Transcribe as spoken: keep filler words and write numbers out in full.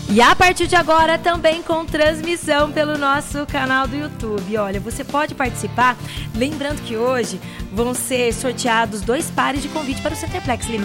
E a partir de agora também com transmissão pelo nosso canal do YouTube. Olha, você pode participar, lembrando que hoje vão ser sorteados dois pares de convite para o Centerplex.